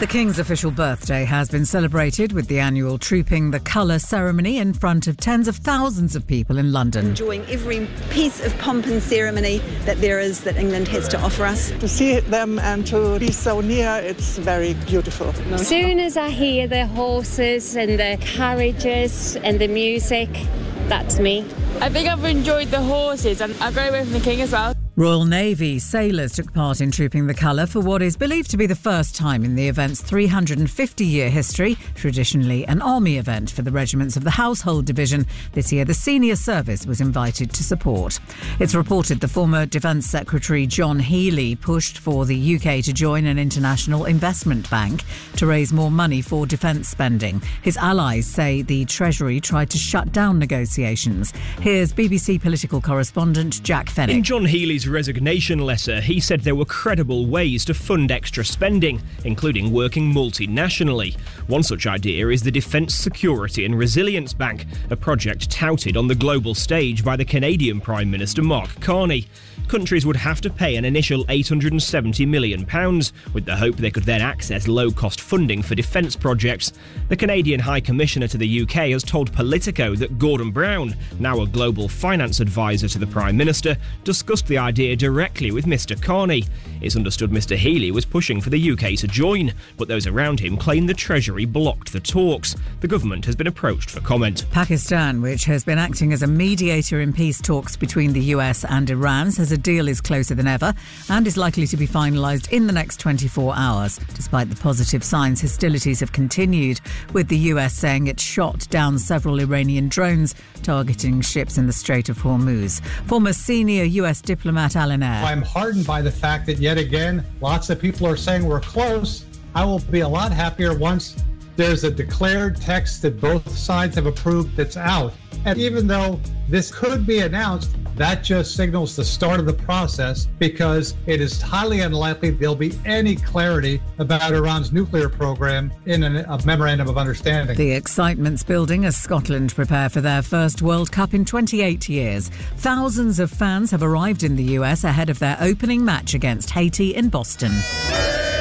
The King's official birthday has been celebrated with the annual Trooping the Colour ceremony in front of tens of thousands of people in London. Enjoying every piece of pomp and ceremony that there is that England has to offer us. To see them and to be so near, it's very beautiful. As soon as I hear the horses and the carriages and the music, that's me. I think I've enjoyed the horses and I'll go away from the King as well. Royal Navy sailors took part in Trooping the Colour for what is believed to be the first time in the event's 350-year history, traditionally an army event for the regiments of the Household Division. This year, the senior service was invited to support. It's reported the former Defence Secretary John Healey pushed for the UK to join an international investment bank to raise more money for defence spending. His allies say the Treasury tried to shut down negotiations. Here's BBC political correspondent Jack Fenwick. In John Healey's resignation letter, he said there were credible ways to fund extra spending, including working multinationally. One such idea is the Defence Security and Resilience Bank, a project touted on the global stage by the Canadian Prime Minister Mark Carney. Countries would have to pay an initial £870 million, with the hope they could then access low-cost funding for defence projects. The Canadian High Commissioner to the UK has told Politico that Gordon Brown, now a global finance advisor to the Prime Minister, discussed the idea directly with Mr Carney. It's understood Mr Healey was pushing for the UK to join, but those around him claim the Treasury blocked the talks. The government has been approached for comment. Pakistan, which has been acting as a mediator in peace talks between the US and Iran, says a deal is closer than ever and is likely to be finalised in the next 24 hours. Despite the positive signs, hostilities have continued, with the US saying it shot down several Iranian drones targeting ships in the Strait of Hormuz. Former senior US diplomat Alan Eyre. I'm heartened by the fact that yet again, lots of people are saying we're close. I will be a lot happier once there's a declared text that both sides have approved that's out. And even though this could be announced, that just signals the start of the process, because it is highly unlikely there'll be any clarity about Iran's nuclear program in a memorandum of understanding. The excitement's building as Scotland prepare for their first World Cup in 28 years. Thousands of fans have arrived in the US ahead of their opening match against Haiti in Boston.